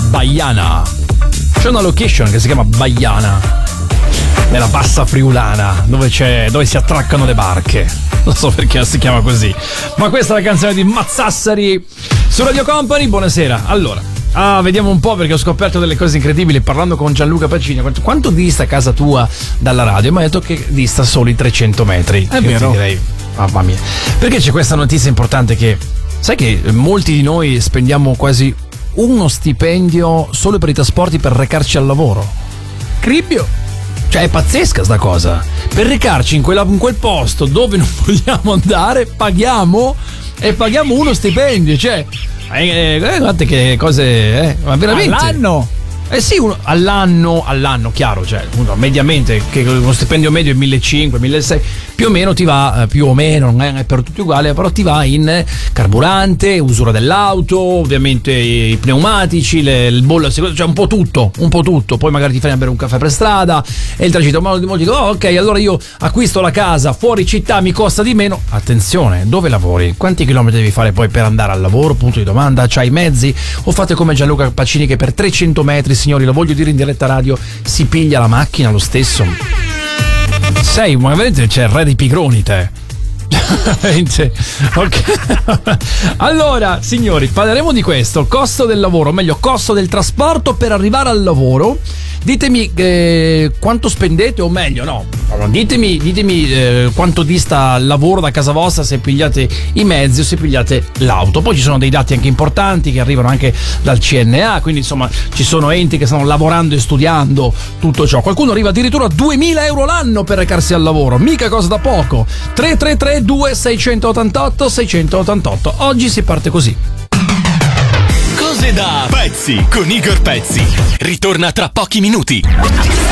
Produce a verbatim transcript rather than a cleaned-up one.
Baiana. C'è una location che si chiama Baiana, nella bassa friulana, dove c'è dove si attraccano le barche. Non so perché si chiama così, ma questa è la canzone di Mazzassari su Radio Company. Buonasera. Allora, ah, vediamo un po', perché ho scoperto delle cose incredibili parlando con Gianluca Pacini. Quanto, quanto dista casa tua dalla radio? Mi ha detto che dista solo i trecento metri. È vero. Ti direi, mamma mia. Perché c'è questa notizia importante che, sai che molti di noi spendiamo quasi uno stipendio solo per i trasporti per recarci al lavoro. Cribbio. Cioè è pazzesca sta cosa. Per recarci in, quella, in quel posto dove non vogliamo andare, paghiamo e paghiamo uno stipendio. Cioè, eh, eh, guardate che cose, eh, ma veramente. All'anno? Eh sì, uno, all'anno, all'anno, chiaro, cioè uno, mediamente che uno stipendio medio è millecinquecento, milleseicento, più o meno ti va, eh, più o meno, non è per tutti uguale, però ti va in carburante, usura dell'auto, ovviamente i pneumatici, le, il bollo, cioè un po' tutto, un po' tutto, poi magari ti fai a bere un caffè per strada e il tragitto, ma molti dicono, oh, ok, allora io acquisto la casa fuori città, mi costa di meno. Attenzione, dove lavori? Quanti chilometri devi fare poi per andare al lavoro? Punto di domanda. C'hai i mezzi? O fate come Gianluca Pacini che per trecento metri, signori, lo voglio dire in diretta radio, si piglia la macchina lo stesso? Sei, ma veramente c'è il re dei pigroni te. Ok. Allora, signori, parleremo di questo, costo del lavoro, o meglio costo del trasporto per arrivare al lavoro. Ditemi eh, quanto spendete, o meglio no, ditemi, ditemi eh, quanto dista il lavoro da casa vostra, se pigliate i mezzi o se pigliate l'auto. Poi ci sono dei dati anche importanti che arrivano anche dal C N A, quindi insomma ci sono enti che stanno lavorando e studiando tutto ciò. Qualcuno arriva addirittura a duemila euro l'anno per recarsi al lavoro, mica cosa da poco. Tre tre tre due sei otto otto sei otto otto. Oggi si parte così. Cose da pezzi con Igor Pezzi. Ritorna tra pochi minuti.